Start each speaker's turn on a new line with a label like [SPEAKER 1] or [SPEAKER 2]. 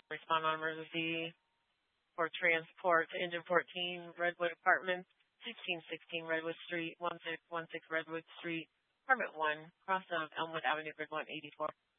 [SPEAKER 1] Respond on emergency for transport to Engine 14, Redwood Apartments, 1616 Redwood Street, 1616 Redwood Street, Apartment 1, cross of Elmwood Avenue, Grid 184.